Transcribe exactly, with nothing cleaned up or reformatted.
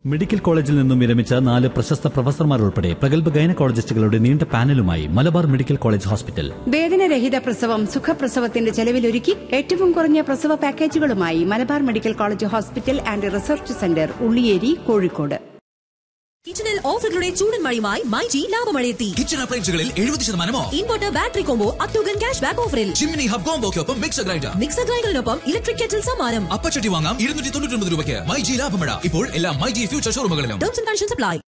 Medical കോളേജിൽ നിന്നും വിരമിച്ച നാല് പ്രശസ്ത പ്രൊഫസർമാർ ഉൾപ്പെടെ പ്രഗത്ഭ ഗൈനക്കോളജിസ്റ്റുകളുടെ നീണ്ട പാനലുമായി മലബാർ മെഡിക്കൽ കോളേജ് ഹോസ്പിറ്റൽ. വേദനരഹിത പ്രസവം സുഖപ്രസവത്തിന്റെ ചെലവിലൊരുക്കി ഏറ്റവും കുറഞ്ഞ പ്രസവ പാക്കേജുകളുമായി Malabar medical college hospital and research centre, Ulliyeri, Kozhikode. കിച്ചണിൽ ഓഫറുകളുടെ ചൂടൻ മഴയുമായി മൈജി ലാഭമഴയെത്തി. കിച്ചൺ അപ്ലയൻസുകളിൽ എഴുപത് ശതമാനമോ inverter battery combo അത്യുഗൻ cash back ഓഫറിൽ. Chimmini hub കോംബോക്കൊപ്പം mixer grinder mixer ഗ്രൈൻഡറിനൊപ്പം electric kettle സമ്മാനം. അപ്പച്ചട്ടി വാങ്ങാം ഇരുന്നൂറ്റി തൊണ്ണൂറ്റി ഒമ്പത് രൂപയ്ക്ക്. മൈജി ലാഭമഴ ഇപ്പോൾ എല്ലാ myG future ഷോറൂമുകളിലും. Terms and conditions apply.